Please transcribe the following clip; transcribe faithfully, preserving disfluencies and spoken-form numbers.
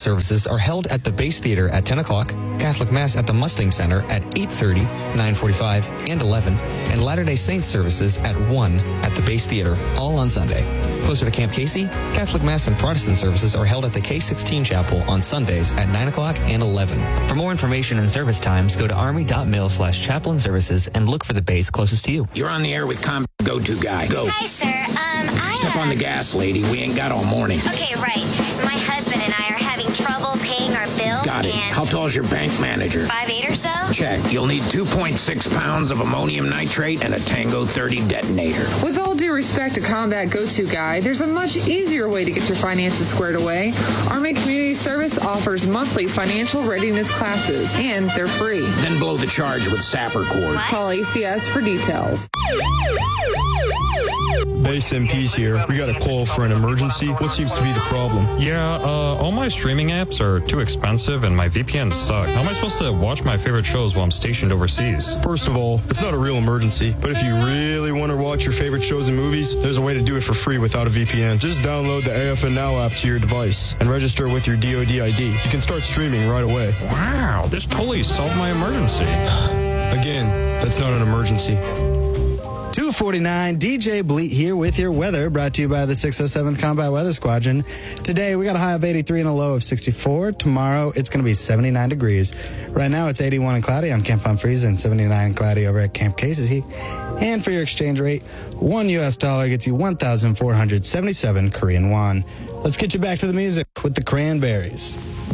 services are held at the Base Theater at ten o'clock, Catholic Mass at the Mustang Center at eight thirty, nine forty-five, and eleven, and Latter-day Saints services at one at the Base Theater, all on Sunday. Closer to Camp Casey, Catholic Mass and Protestant services are held at the K sixteen Chapel on Sundays at nine o'clock and eleven. For more information and service times, go to army.mil slash chaplain services and look for the base closest to you. You're on the air with Com Go-To Guy. Go. Hi, sir. Um, I... Step uh... on the gas, lady. We ain't got all morning. Okay, right. My husband and I are having trouble paying our bills. Got it. And How tall's your bank manager? five eight or so? Check. You'll need two point six pounds of ammonium nitrate and a Tango thirty detonator. With all due respect to Combat Go-To Guy, there's a much easier way to get your finances squared away. Army Community Service offers monthly financial readiness classes, and they're free. Then blow the charge with Sapper Cord. Call A C S for details. Base M P's here. We got a call for an emergency. What seems to be the problem? Yeah, uh, all my streaming apps are too expensive and my V P Ns suck. How am I supposed to watch my favorite shows while I'm stationed overseas? First of all, it's not a real emergency, but if you really want to watch your favorite shows and movies, there's a way to do it for free without a V P N. Just download the A F N Now app to your device and register with your D O D I D. You can start streaming right away. Wow, this totally solved my emergency. Again, that's not an emergency. two forty-nine, D J Bleat here with your weather, brought to you by the six oh seventh Combat Weather Squadron. Today, we got a high of eighty-three and a low of sixty-four. Tomorrow, it's going to be seventy-nine degrees. Right now, it's eighty-one and cloudy on Camp Humphreys and seventy-nine and cloudy over at Camp Casey. And for your exchange rate, one U S dollar gets you one thousand four hundred seventy-seven Korean won. Let's get you back to the music with the Cranberries.